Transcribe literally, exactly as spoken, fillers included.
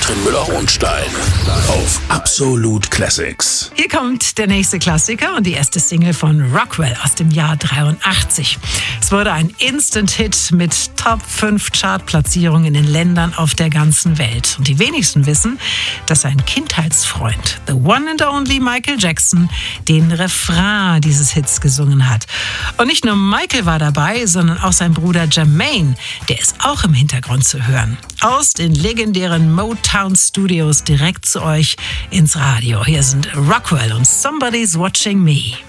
Katrin Müller-Hohenstein auf Absolut Classics. Hier kommt der nächste Klassiker und die erste Single von Rockwell aus dem Jahr dreiundachtzig. Es wurde ein Instant-Hit mit Top fünf Chartplatzierungen in den Ländern auf der ganzen Welt. Und die wenigsten wissen, dass sein Kindheitsfreund, the one and only Michael Jackson, den Refrain dieses Hits gesungen hat. Und nicht nur Michael war dabei, sondern auch sein Bruder Jermaine, der ist auch im Hintergrund zu hören. Aus den legendären Motown Studios direkt zu euch ins Radio. Hier sind Rockwell und Somebody's Watching Me.